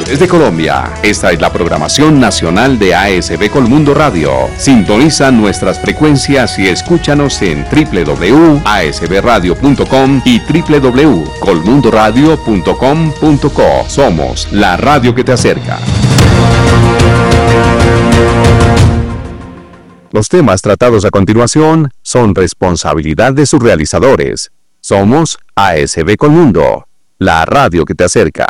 Desde Colombia, esta es la programación nacional de ASB Colmundo Radio. Sintoniza nuestras frecuencias y escúchanos en www.asbradio.com y www.colmundoradio.com.co. Somos la radio que te acerca. Los temas tratados a continuación son responsabilidad de sus realizadores. Somos ASB Colmundo, la radio que te acerca.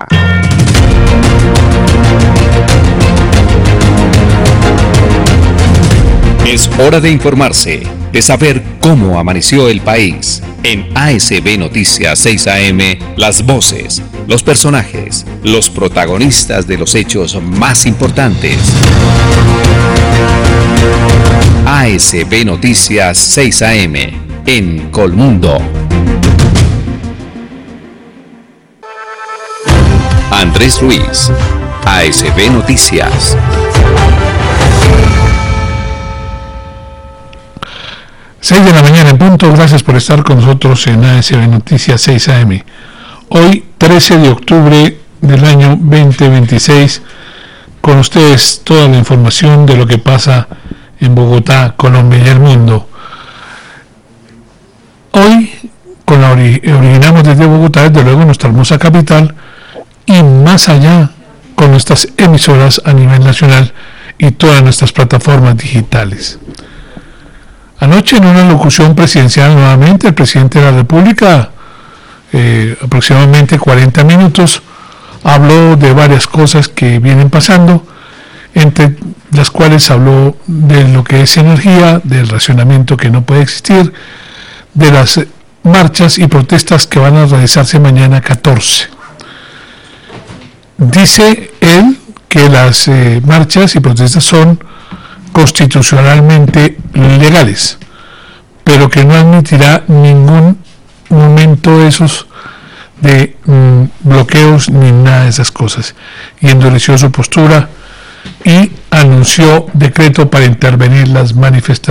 Es hora de informarse, de saber cómo amaneció el país. En ASB Noticias 6 AM, las voces, los personajes, los protagonistas de los hechos más importantes. ASB Noticias 6 AM, en Colmundo. Andrés Ruiz, ASB Noticias. 6 de la mañana en punto. Gracias por estar con nosotros en ASB Noticias 6 AM. Hoy, 13 de octubre del año 2026, con ustedes toda la información de lo que pasa en Bogotá, Colombia y el mundo. Hoy, originamos desde Bogotá, desde luego nuestra hermosa capital, y más allá con nuestras emisoras a nivel nacional y todas nuestras plataformas digitales. Anoche, en una locución presidencial nuevamente, el presidente de la República, aproximadamente 40 minutos, habló de varias cosas que vienen pasando, entre las cuales habló de lo que es energía, del racionamiento que no puede existir, de las marchas y protestas que van a realizarse mañana 14. Dice él que las marchas y protestas son constitucionalmente legales, pero que no admitirá ningún momento esos de bloqueos ni nada de esas cosas, y endureció su postura y anunció decreto para intervenir las manifestaciones.